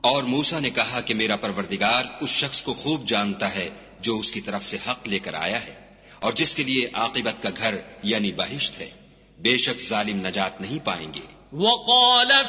और मूसा ने कहा कि मेरा परवरदिगार उस शख्स को खूब जानता है जो उसकी तरफ से हक लेकर आया है और जिसके लिए आकिबत का घर यानी बहिश्त है। बेशक जालिम नजात नहीं पाएंगे।